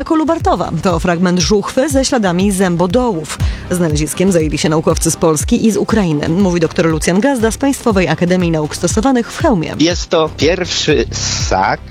Kolubartowa. To fragment żuchwy ze śladami zębodołów. Znaleziskiem zajęli się naukowcy z Polski i z Ukrainy, mówi dr Lucjan Gazda z Państwowej Akademii Nauk Stosowanych w Chełmie. Jest to pierwszy ssak